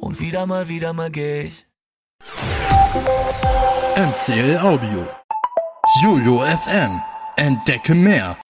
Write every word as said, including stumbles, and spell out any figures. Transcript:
Und wieder mal, wieder mal geh ich. M C L Audio. Jojo F M. Entdecke mehr.